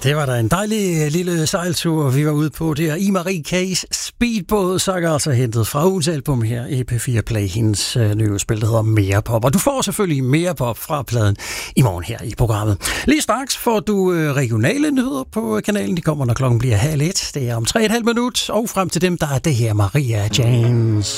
det var da en dejlig lille sejltur, vi var ude på der. I Marie K's Speedbåd, så er altså hentet fra ugens album her i P4 Play, hendes nye spil, der hedder Mere Pop. Og du får selvfølgelig Mere Pop fra pladen i morgen her i programmet. Lige straks får du regionale nyheder på kanalen. De kommer, når klokken bliver 12:30. Det er om 3,5 minutter, og frem til dem, der er det her Maria James.